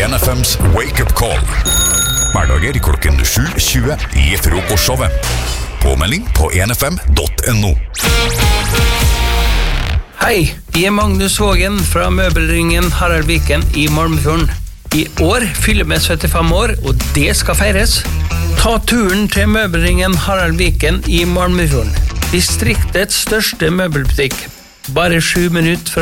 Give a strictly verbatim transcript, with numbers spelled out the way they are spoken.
N F M's Wake Up Call. Hverdager klokken sju tjue i frokostshowet. Påmelding på enfm punktum no. Hei, jeg er Magnus Vågen fra møbelringen Harald Viken i Malmefjorden. I år fyller vi syttifem år, og det skal feires. Ta turen til møbelringen Harald Viken i Malmefjorden. Distriktets største møbelbutikk. Bare sju minutter fra